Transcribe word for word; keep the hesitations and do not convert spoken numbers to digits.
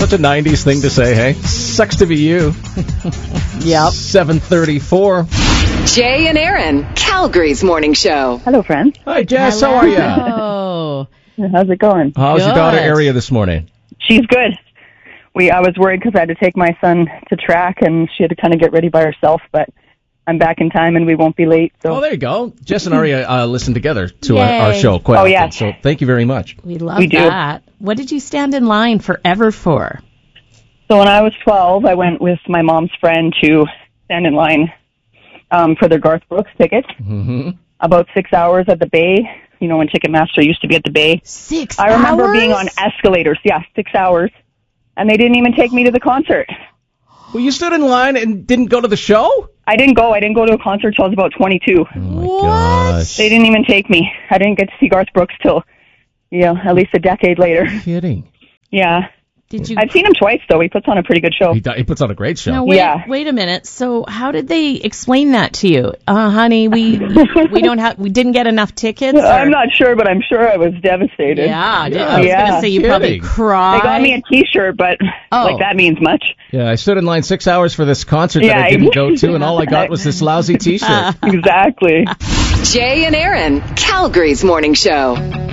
such a nineties thing to say, hey? Sucks to be you. Yep. seven thirty-four. Jay and Aaron, Calgary's morning show. Hello, friends. Hi, Jess. How are you? Oh. How's it going? How's your Good. daughter area this morning? She's good. We I was worried because I had to take my son to track, and she had to kind of get ready by herself, but I'm back in time, and we won't be late. So. Oh, there you go. Jess and Aria uh, listen together to our, our Yay. show quite Oh, often, yeah. so thank you very much. We love We do. that. What did you stand in line forever for? So when I was twelve, I went with my mom's friend to stand in line um, for their Garth Brooks ticket. Mm-hmm. About six hours at the Bay. You know, when Ticketmaster used to be at the Bay. Six I remember hours? being on escalators. Yeah, six hours. And they didn't even take me to the concert. Well, you stood in line and didn't go to the show? I didn't go. I didn't go to a concert till I was about twenty-two. Oh, my What? gosh. They didn't even take me. I didn't get to see Garth Brooks till, yeah, at least a decade later. Kidding. Yeah. Did you? I've seen him twice, though. He puts on a pretty good show. He, do- he puts on a great show. Now wait, Yeah. wait a minute. So how did they explain that to you? Uh, honey, we we don't have we didn't get enough tickets. Or? I'm not sure, but I'm sure I was devastated. Yeah, I did- Yeah. I was Yeah. gonna say you Kidding. probably cried. They got me a T-shirt, but Oh. like that means much. Yeah, I stood in line six hours for this concert that Yeah, I didn't go to, and all I got was this lousy T-shirt. Exactly. Jay and Aaron, Calgary's morning show.